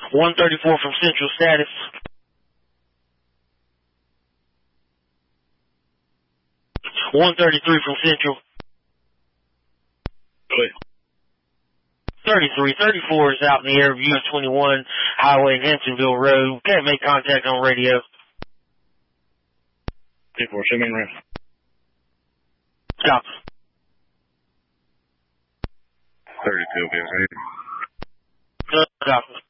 134 from Central, status. One 33 from Central. Clear. 33, 34 is out in the air, view 21, highway in Hensonville Road. Can't make contact on radio. 10-4, show me in route. Stop. 32, okay, Stop.